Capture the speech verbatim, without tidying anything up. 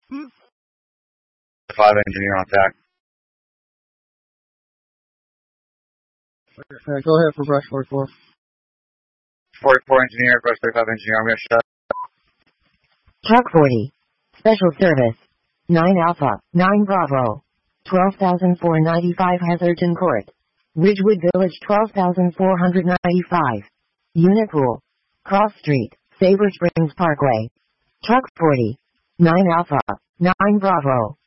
five engineer on tack. Uh, go ahead for brush forty-four. forty-four engineer, brush thirty-five engineer, I'm gonna shut. Truck forty. Special service. nine Alpha, nine Bravo. twelve thousand four hundred ninety-five Hatherton Court. Ridgewood Village twelve thousand four hundred ninety-five. Unit Pool. Cross Street, Sabre Springs Parkway. Truck forty. nine Alpha, nine Bravo.